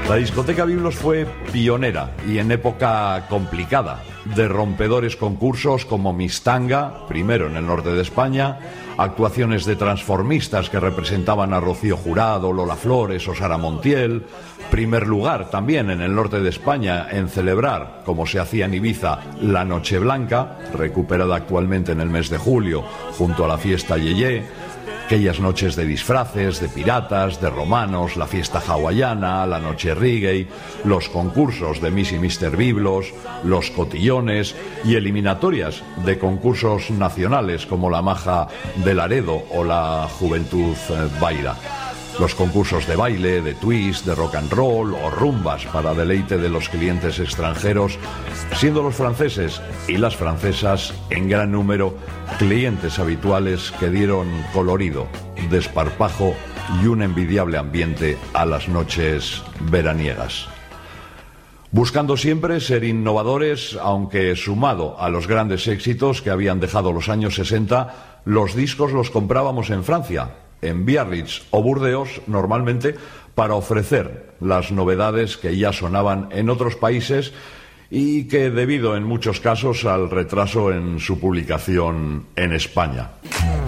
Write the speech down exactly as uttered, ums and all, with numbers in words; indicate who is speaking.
Speaker 1: La discoteca Biblos fue pionera y en época complicada de rompedores concursos como Mistanga, primero en el norte de España, actuaciones de transformistas que representaban a Rocío Jurado, Lola Flores o Sara Montiel, primer lugar también en el norte de España en celebrar, como se hacía en Ibiza, la Noche Blanca, recuperada actualmente en el mes de julio junto a la fiesta Yeye, aquellas noches de disfraces, de piratas, de romanos, la fiesta hawaiana, la noche reggae, los concursos de Miss y míster Biblos, los cotillones y eliminatorias de concursos nacionales como la Maja de Laredo o la Juventud Baira. Los concursos de baile, de twist, de rock and roll o rumbas para deleite de los clientes extranjeros, siendo los franceses y las francesas en gran número clientes habituales que dieron colorido, desparpajo y un envidiable ambiente a las noches veraniegas. Buscando siempre ser innovadores, aunque sumado a los grandes éxitos que habían dejado los años sesenta, los discos los comprábamos en Francia, en Biarritz o Burdeos normalmente, para ofrecer las novedades que ya sonaban en otros países y que, debido en muchos casos al retraso en su publicación en España.